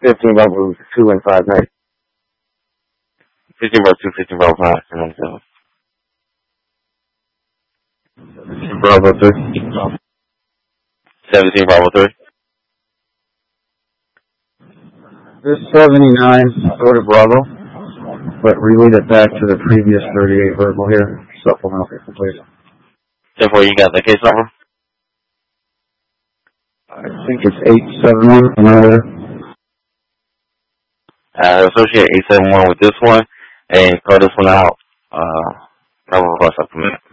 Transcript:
15 Bravo 2 and 5 night. 15 Bravo 2, 15 Bravo 5, and 17 Bravo 3. 17 Bravo 3. This 79, go to Bravo, but relate it back to the previous 38 verbal here. Supplemental, please. Therefore, you got the case number? I think it's 871. Another. Associate 871 with this one, and call this one out. Probably supplement.